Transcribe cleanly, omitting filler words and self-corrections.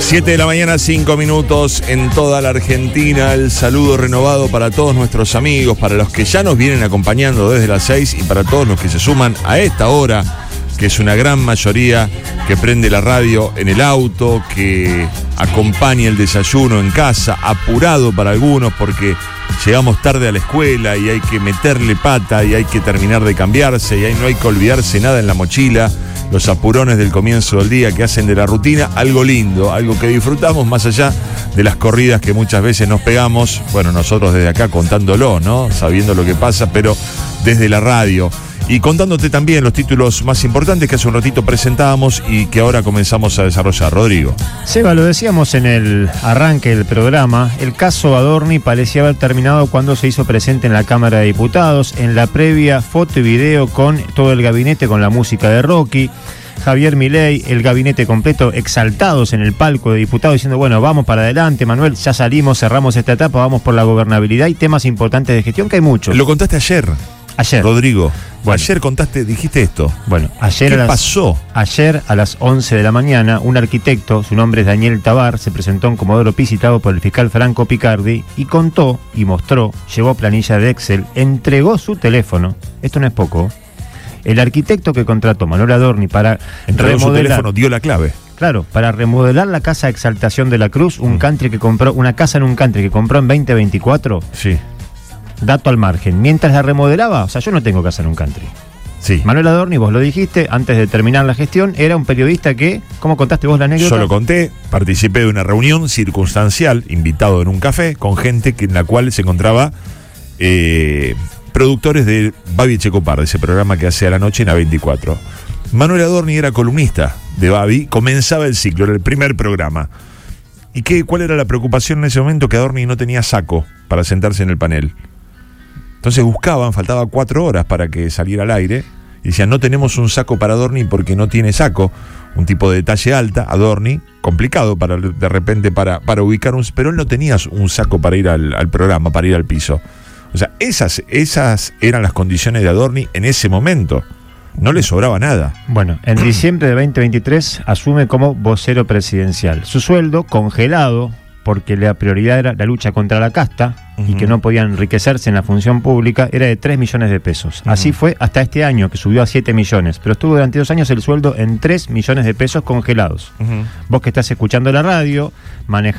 7 de la mañana, 5 minutos en toda la Argentina. El saludo renovado para todos nuestros amigos, para los que ya nos vienen acompañando desde las 6 y para todos los que se suman a esta hora, que es una gran mayoría que prende la radio en el auto, que acompaña el desayuno en casa, apurado para algunos porque llegamos tarde a la escuela y hay que meterle pata y hay que terminar de cambiarse y ahí no hay que olvidarse nada en la mochila. Los apurones del comienzo del día que hacen de la rutina algo lindo, algo que disfrutamos más allá de las corridas que muchas veces nos pegamos. Bueno, nosotros desde acá contándolo, ¿no? Sabiendo lo que pasa, pero desde la radio. Y contándote también los títulos más importantes que hace un ratito presentábamos y que ahora comenzamos a desarrollar. Rodrigo. Seba, lo decíamos en el arranque del programa, el caso Adorni parecía haber terminado cuando se hizo presente en la Cámara de Diputados, en la previa foto y video con todo el gabinete con la música de Rocky, Javier Milei, el gabinete completo exaltados en el palco de diputados diciendo, bueno, vamos para adelante, Manuel, ya salimos, cerramos esta etapa, vamos por la gobernabilidad y temas importantes de gestión que hay muchos. Lo contaste ayer. Ayer. Rodrigo, bueno, ayer dijiste esto. Bueno, ayer ¿Qué pasó? Ayer a las 11 de la mañana, un arquitecto, su nombre es Daniel Tabar, se presentó en Comodoro Pi, citado por el fiscal Franco Picardi, y contó y mostró, llevó planilla de Excel, entregó su teléfono, esto no es poco, el arquitecto que contrató Manuel Adorni para entregó su teléfono, dio la clave. Claro, para remodelar la casa Exaltación de la Cruz, una casa en un country que compró en 2024. Sí. Dato al margen, mientras la remodelaba, o sea, yo no tengo casa en un country. Sí. Manuel Adorni, vos lo dijiste, antes de terminar la gestión, era un periodista que, ¿cómo contaste vos la anécdota? Yo lo conté, participé de una reunión circunstancial, invitado en un café, con gente en la cual se encontraba productores de Babi Echecopar, de ese programa que hace a la noche en A24. Manuel Adorni era columnista de Babi, comenzaba el ciclo, era el primer programa. ¿Y cuál era la preocupación en ese momento? Que Adorni no tenía saco para sentarse en el panel. Entonces faltaba 4 horas para que saliera al aire, y decían, no tenemos un saco para Adorni porque no tiene saco, un tipo de talle alta, Adorni, complicado de repente para ubicar pero él no tenía un saco para ir al programa, para ir al piso. O sea, esas eran las condiciones de Adorni en ese momento, no le sobraba nada. Bueno, en diciembre de 2023 asume como vocero presidencial, su sueldo congelado, porque la prioridad era la lucha contra la casta y que no podían enriquecerse en la función pública, era de 3 millones de pesos. Así fue hasta este año, que subió a 7 millones, pero estuvo durante 2 años el sueldo en 3 millones de pesos congelados. Vos que estás escuchando la radio, manejando